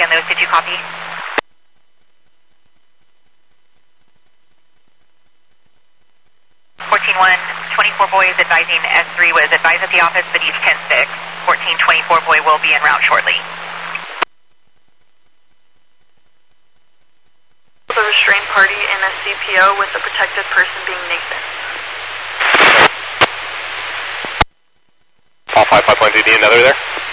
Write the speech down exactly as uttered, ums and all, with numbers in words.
those. Did you copy? fourteen one, twenty-four boy is advising S three was advised at the office, but he's ten six. fourteen twenty-four boy will be en route shortly. The restrained party in a C P O with the protected person being Nathan. All five five one, do you need another there?